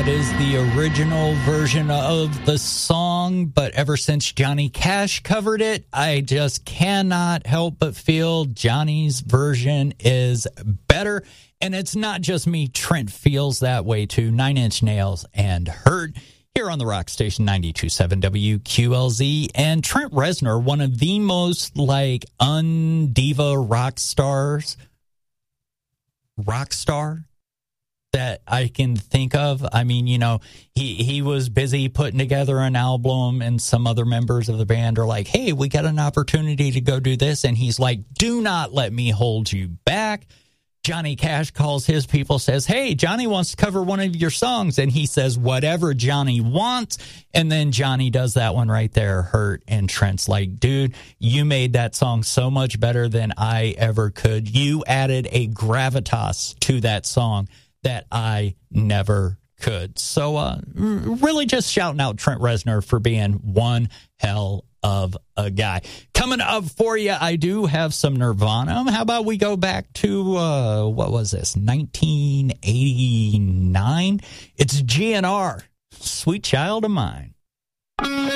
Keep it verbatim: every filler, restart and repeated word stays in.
That is the original version of the song, but ever since Johnny Cash covered it, I just cannot help but feel Johnny's version is better. And it's not just me. Trent feels that way too. Nine Inch Nails and Hurt here on the Rock Station ninety-two point seven W Q L Z. And Trent Reznor, one of the most like undiva rock stars, rock star that I can think of. I mean, you know, he, he was busy putting together an album, and some other members of the band are like, hey, we got an opportunity to go do this. And he's like, do not let me hold you back. Johnny Cash calls his people, says, hey, Johnny wants to cover one of your songs. And he says, whatever Johnny wants. And then Johnny does that one right there, Hurt. And Trent's like, dude, you made that song so much better than I ever could. You added a gravitas to that song that I never could. So uh, really just shouting out Trent Reznor for being one hell of a guy. Coming up for you, I do have some Nirvana. How about we go back to, uh, what was this, nineteen eighty-nine? It's G N R, Sweet Child of Mine.